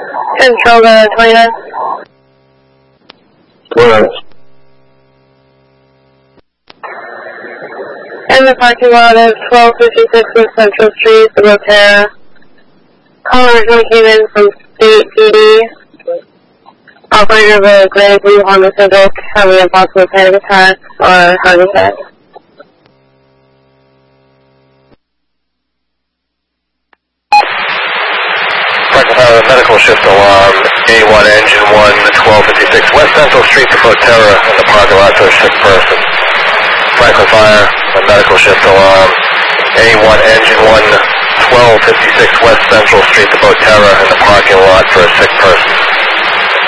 Control the 29. Where? In the parking lot of 1256 West Central Street, the Rotera. Call originally came in from State PD. Operator of a gray blue Honda Civic having a possible panic attack or heart attack. Medical shift alarm, A1 engine 1, 1256 West Central Street to Rotera in the parking lot for a sick person. Franklin Fire, a medical shift alarm, A1 engine 1, 1256 West Central Street to Rotera in the parking lot for a sick person.